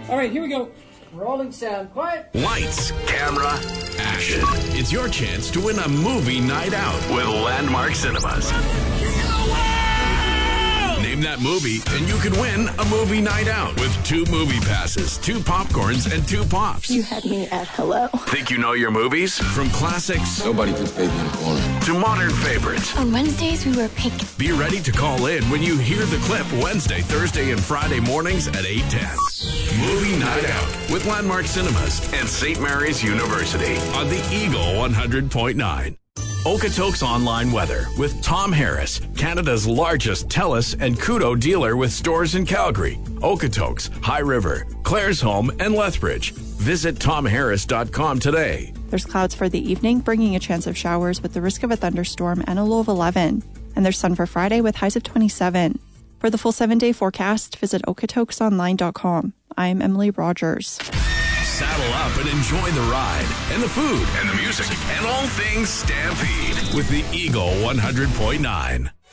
All right, here we go. Rolling sound. Quiet. Lights, camera, action. It's your chance to win a movie night out with Landmark Cinemas. Name that movie, and you could win a movie night out with 2 movie passes, 2 popcorns, and 2 pops. You had me at hello. Think you know your movies? From classics. Nobody puts baby in the corner. To modern favorites. On Wednesdays, we wear pink. Be ready to call in when you hear the clip Wednesday, Thursday, and Friday mornings at 8:10. Movie Night Out with Landmark Cinemas and St. Mary's University on the Eagle 100.9. Okotoks Online Weather with Tom Harris, Canada's largest TELUS and Koodo dealer with stores in Calgary, Okotoks, High River, Claresholm, and Lethbridge. Visit TomHarris.com today. There's clouds for the evening, bringing a chance of showers with the risk of a thunderstorm and a low of 11. And there's sun for Friday with highs of 27. For the full 7-day forecast, visit okotoksonline.com. I'm Emily Rogers. Saddle up and enjoy the ride and the food and the music and all things Stampede with the Eagle 100.9.